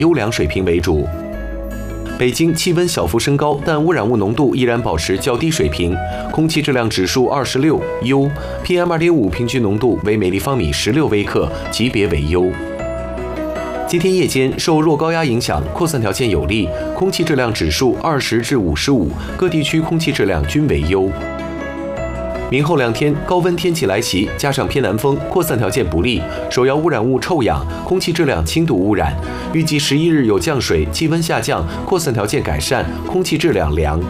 优良水平为主。北京气温小幅升高，但污染物浓度依然保持较低水平，空气质量指数26优 ，PM2.5 平均浓度为每立方米16微克，级别为优。今天夜间受弱高压影响，扩散条件有利，空气质量指数20至55，各地区空气质量均为优。明后2天高温天气来袭，加上偏南风，扩散条件不利，首要污染物臭氧，空气质量轻度污染。预计11日有降水，气温下降，扩散条件改善，空气质量良。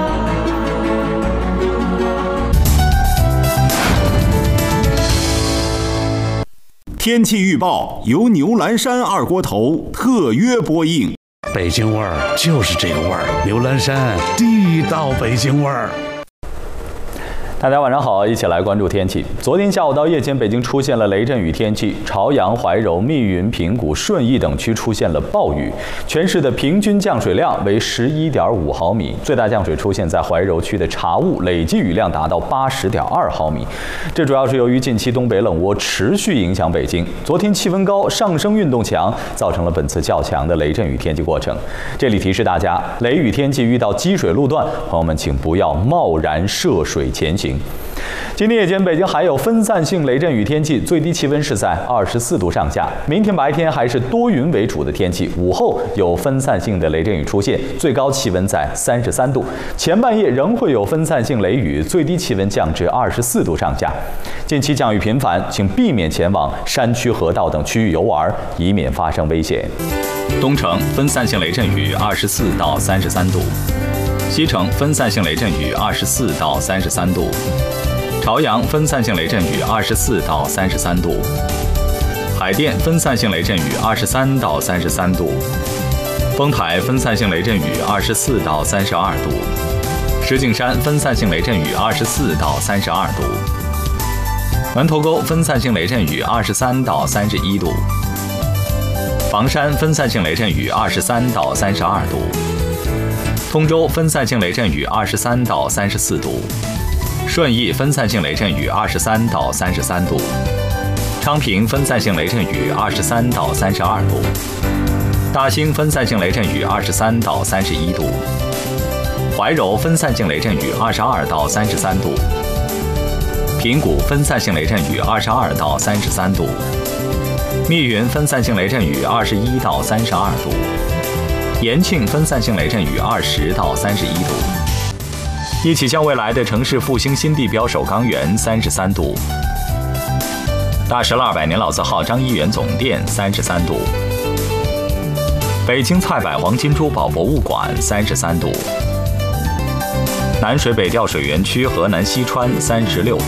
天气预报由牛栏山二锅头特约播映。 北京味儿就是这个味儿，牛栏山地道北京味儿。 大家晚上好，一起来关注天气。昨天下午到夜间，北京出现了雷阵雨天气，朝阳、怀柔、密云、平谷、顺义等区出现了暴雨，全市的平均降水量为11.5毫米，最大降水出现在怀柔区的茶坞，累计雨量达到80.2毫米。这主要是由于近期东北冷涡持续影响北京，昨天气温高，上升运动强，造成了本次较强的雷阵雨天气过程。这里提示大家，雷雨天气遇到积水路段，朋友们请不要贸然涉水前行。今天夜间，北京还有分散性雷阵雨天气，最低气温是在24度上下。明天白天还是多云为主的天气，午后有分散性的雷阵雨出现，最高气温在33度。前半夜仍会有分散性雷雨，最低气温降至24度上下。近期降雨频繁，请避免前往山区、河道等区域游玩，以免发生危险。东城分散性雷阵雨24到33度。西城分散性雷阵雨24到33度，朝阳分散性雷阵雨24到33度，海淀分散性雷阵雨23到33度，丰台分散性雷阵雨24到32度，石景山分散性雷阵雨24到32度，门头沟分散性雷阵雨23到31度，房山分散性雷阵雨23到32度。通州分散性雷阵雨23到34度，顺义分散性雷阵雨23到33度，昌平分散性雷阵雨23到32度，大兴分散性雷阵雨23到31度，怀柔分散性雷阵雨22到33度，平谷分散性雷阵雨22到33度，密云分散性雷阵雨21到32度。延庆分散性雷阵雨20到31度，一起向未来的城市复兴新地标首钢园33度，大石栏200年老字号张一元总店33度，北京菜百黄金珠宝博物馆33度，南水北调水园区河南西川36度，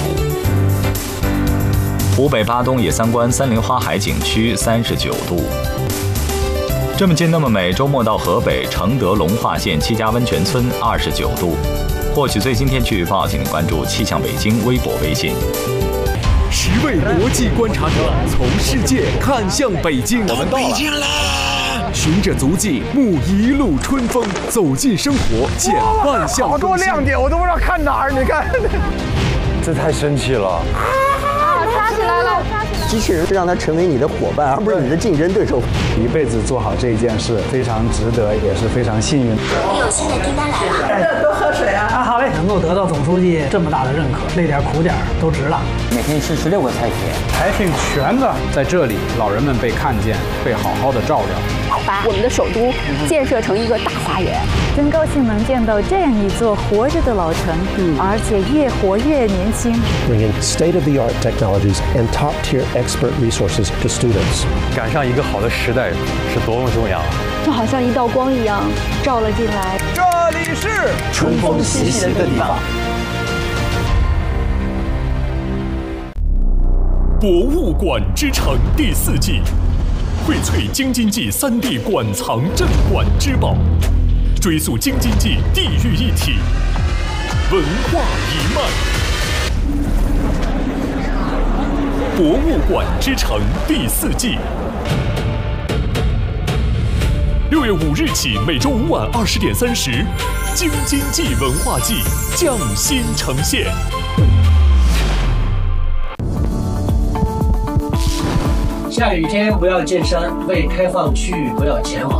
湖北巴东野三关三林花海景区39度。这么近那么美，周末到河北承德龙化县七家温泉村29度。获取最新天气预报，请您关注气象北京微博微信。 10位国际观察者从世界看向北京， 我们到了。 循着足迹，沐一路春风，走进生活，见万象更新。 好多亮点，我都不知道看哪儿。你看，这太神奇了！ 抓起来了！ 机器人是让它成为你的伙伴，而不是你的竞争对手。 一辈子做好这一件事，非常值得，也是非常幸运。 有新的订单来了， 多喝水啊！ 好嘞，能够得到总书记这么大的认可，累点苦点都值了。 每天吃16个菜品， 还挺全的。在这里，老人们被看见，被好好的照料。 把我们的首都建设成一个大花园， 真高兴能见到这样一座活着的老城，而且越活越年轻。 Bringing state-of-the-art technologies and top-tier expert resources to students。 赶上一个好的时代是多么重要啊！ 就好像一道光一样照了进来。 这里是春风习习的地方。 博物馆之城第4季。荟萃京津冀3D 馆藏镇馆之宝，追溯京津冀地域一体文化一脉。博物馆之城第4季，6月5日起，每周5晚20点30，京津冀文化季匠心呈现。 下雨天不要健身，未开放区域不要前往。